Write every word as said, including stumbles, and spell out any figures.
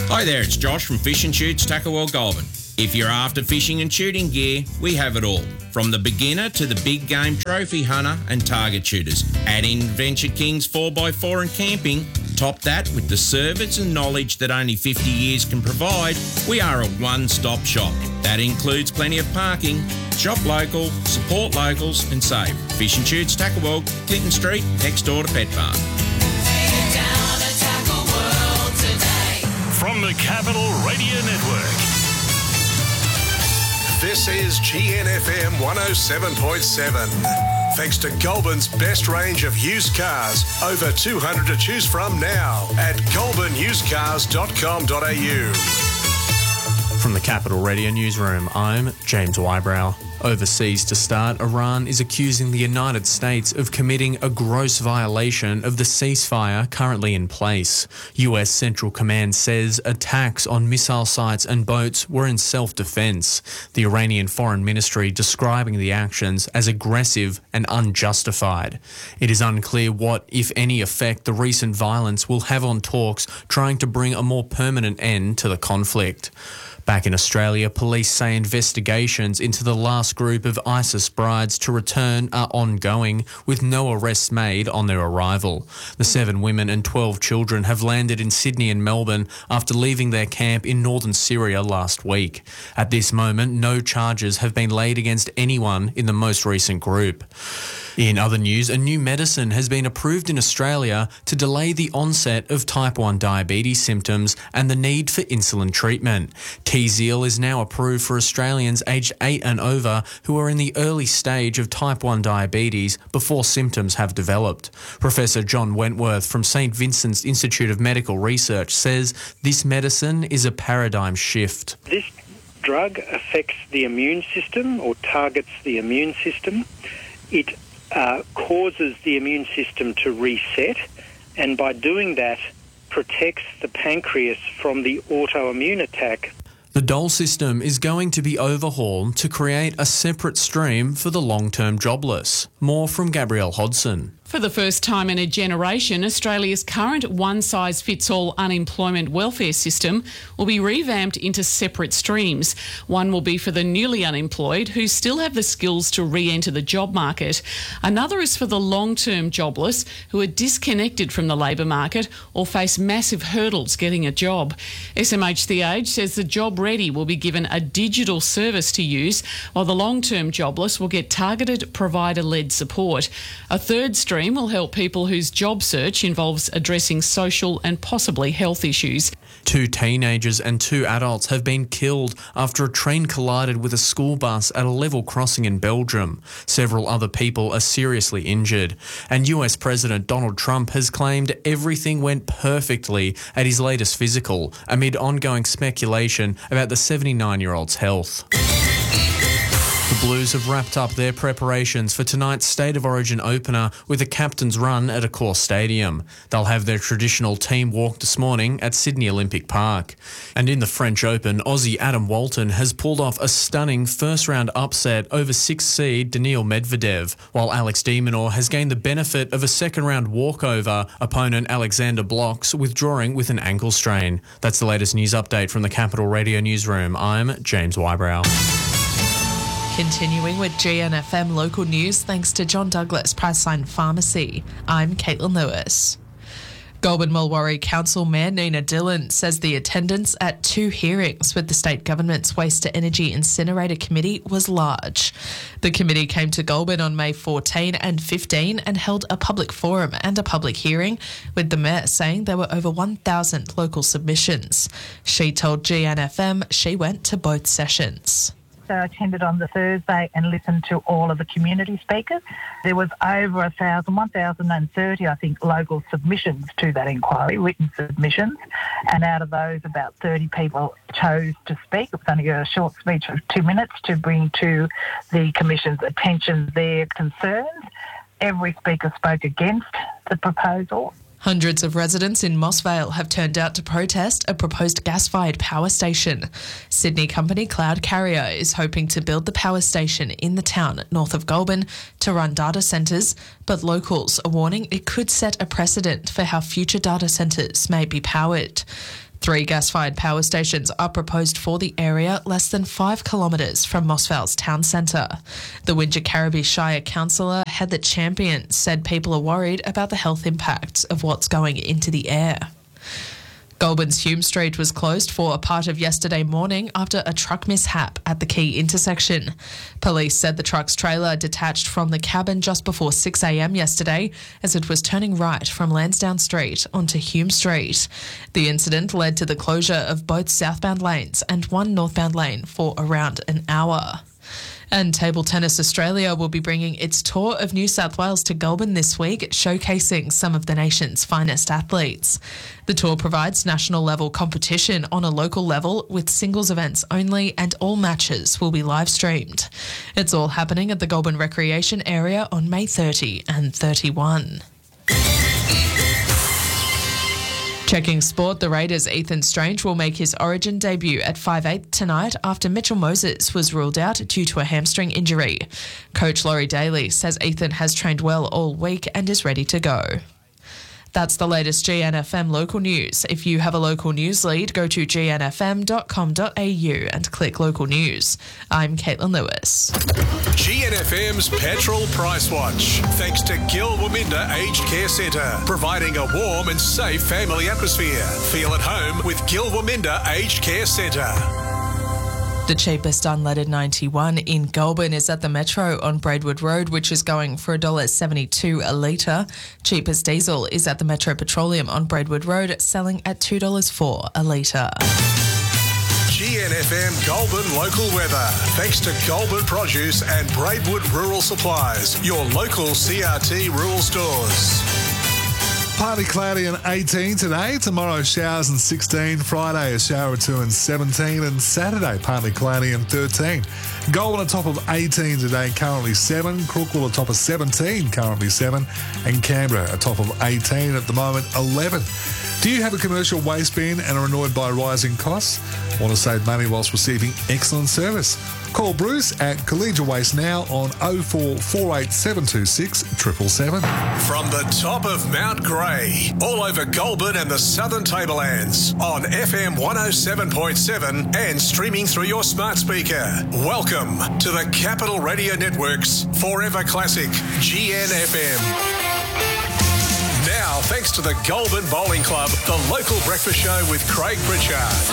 Hi there, it's Josh from Fish and Shoots Tackle World Goulburn. If you're after fishing and shooting gear, we have it all. From the beginner to the big game trophy hunter and target shooters. Add in Venture Kings four by four and camping. Top that with the service and knowledge that only fifty years can provide. We are a one-stop shop. That includes plenty of parking. Shop local, support locals and save. Fish and Shoots Tackle World, Clinton Street, next door to Pet Farm. From the Capital Radio Network. This is G N F M one oh seven point seven. Thanks to Goulburn's best range of used cars. Over two hundred to choose from now at goulburn used cars dot com dot a u. From the Capital Radio Newsroom, I'm James Wybrow. Overseas to start, Iran is accusing the United States of committing a gross violation of the ceasefire currently in place. U S Central Command says attacks on missile sites and boats were in self-defense. The Iranian Foreign Ministry describing the actions as aggressive and unjustified. It is unclear what, if any, effect the recent violence will have on talks trying to bring a more permanent end to the conflict. Back in Australia, police say investigations into the last group of ISIS brides to return are ongoing, with no arrests made on their arrival. The seven women and twelve children have landed in Sydney and Melbourne after leaving their camp in northern Syria last week. At this moment, no charges have been laid against anyone in the most recent group. In other news, a new medicine has been approved in Australia to delay the onset of type one diabetes symptoms and the need for insulin treatment. Tzield is now approved for Australians aged eight and over who are in the early stage of type one diabetes before symptoms have developed. Professor John Wentworth from Saint Vincent's Institute of Medical Research says this medicine is a paradigm shift. This drug affects the immune system or targets the immune system. It Uh, causes the immune system to reset, and by doing that protects the pancreas from the autoimmune attack. The dole system is going to be overhauled to create a separate stream for the long-term jobless. More from Gabrielle Hodson. For the first time in a generation, Australia's current one-size-fits-all unemployment welfare system will be revamped into separate streams. One will be for the newly unemployed who still have the skills to re-enter the job market. Another is for the long-term jobless who are disconnected from the labour market or face massive hurdles getting a job. S M H The Age says the job ready will be given a digital service to use, while the long-term jobless will get targeted provider-led support. A third stream will help people whose job search involves addressing social and possibly health issues. Two teenagers and two adults have been killed after a train collided with a school bus at a level crossing in Belgium. Several other people are seriously injured. And U S President Donald Trump has claimed everything went perfectly at his latest physical, amid ongoing speculation about the seventy-nine-year-old's health. The Blues have wrapped up their preparations for tonight's State of Origin opener with a captain's run at Accor Stadium. They'll have their traditional team walk this morning at Sydney Olympic Park. And in the French Open, Aussie Adam Walton has pulled off a stunning first-round upset over sixth seed Daniil Medvedev, while Alex de Minaur has gained the benefit of a second-round walkover, opponent Alexander Blocks withdrawing with an ankle strain. That's the latest news update from the Capital Radio Newsroom. I'm James Wybrow. Continuing with G N F M local news, thanks to John Douglas Priceline Pharmacy. I'm Caitlin Lewis. Goulburn Mulwaree Council Mayor Nina Dillon says the attendance at two hearings with the state government's Waste to Energy Incinerator Committee was large. The committee came to Goulburn on May fourteenth and fifteenth and held a public forum and a public hearing, with the mayor saying there were over one thousand local submissions. She told G N F M she went to both sessions. I attended on the Thursday and listened to all of the community speakers. There was over a thousand, one thousand thirty, I think, local submissions to that inquiry, written submissions, and out of those, about thirty people chose to speak. It was only a short speech of two minutes to bring to the Commission's attention their concerns. Every speaker spoke against the proposal. Hundreds of residents in Moss Vale have turned out to protest a proposed gas-fired power station. Sydney company Cloud Carrier is hoping to build the power station in the town north of Goulburn to run data centres, but locals are warning it could set a precedent for how future data centres may be powered. Three gas-fired power stations are proposed for the area less than five kilometres from Moss Vale's town centre. The Wingecarribee Shire councillor Heather Champion said people are worried about the health impacts of what's going into the air. Goulburn's Hume Street was closed for a part of yesterday morning after a truck mishap at the key intersection. Police said the truck's trailer detached from the cabin just before six a m yesterday as it was turning right from Lansdowne Street onto Hume Street. The incident led to the closure of both southbound lanes and one northbound lane for around an hour. And Table Tennis Australia will be bringing its tour of New South Wales to Goulburn this week, showcasing some of the nation's finest athletes. The tour provides national level competition on a local level with singles events only, and all matches will be live streamed. It's all happening at the Goulburn Recreation Area on May thirtieth and thirty-first. Checking sport, the Raiders' Ethan Strange will make his Origin debut at five eight tonight after Mitchell Moses was ruled out due to a hamstring injury. Coach Laurie Daly says Ethan has trained well all week and is ready to go. That's the latest G N F M local news. If you have a local news lead, go to g n f m dot com dot a u and click local news. I'm Caitlin Lewis. G N F M's Petrol Price Watch. Thanks to Gil Waminda Aged Care Centre, providing a warm and safe family atmosphere. Feel at home with Gil Waminda Aged Care Centre. The cheapest unleaded ninety-one in Goulburn is at the Metro on Braidwood Road, which is going for one dollar seventy-two a litre. Cheapest diesel is at the Metro Petroleum on Braidwood Road, selling at two dollars four a litre. G N F M Goulburn local weather. Thanks to Goulburn Produce and Braidwood Rural Supplies, your local C R T rural stores. Partly cloudy and eighteen today. Tomorrow, showers and sixteen. Friday, a shower or two and seventeen. And Saturday, partly cloudy and thirteen. Goulburn on top of eighteen today, currently seven. Crookwell on top of seventeen, currently seven. And Canberra on top of eighteen, at the moment eleven. Do you have a commercial waste bin and are annoyed by rising costs? Want to save money whilst receiving excellent service? Call Bruce at Collegiate Waste now on oh four four eight seven two six seven seven seven. From the top of Mount Grey, all over Goulburn and the Southern Tablelands, on F M one oh seven point seven and streaming through your smart speaker. Welcome to the Capital Radio Network's Forever Classic, G N F M. Now, thanks to the Goulburn Bowling Club, the local breakfast show with Craig Pritchard.